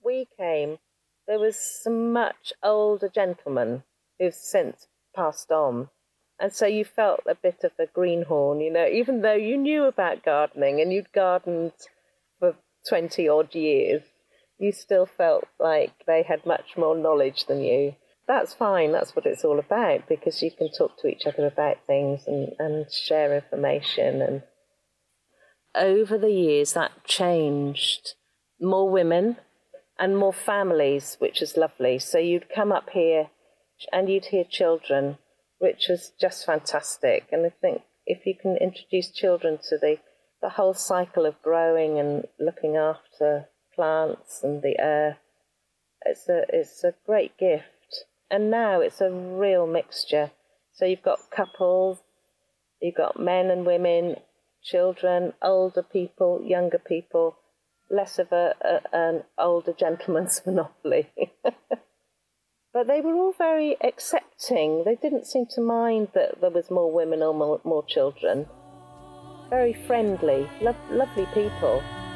we came, there was some much older gentlemen who've since passed on. And so you felt a bit of a greenhorn, even though you knew about gardening and you'd gardened for 20 odd years, you still felt like they had much more knowledge than you. That's fine, that's what it's all about, because you can talk to each other about things and share information. And over the years, that changed. More women and more families, which is lovely. So you'd come up here and you'd hear children, which was just fantastic. And I think if you can introduce children to the whole cycle of growing and looking after plants and the earth, it's a great gift. And now it's a real mixture. So you've got couples, you've got men and women, children, older people, younger people, less of an older gentleman's monopoly. But they were all very accepting. They didn't seem to mind that there was more women or more children. Very friendly, lovely people.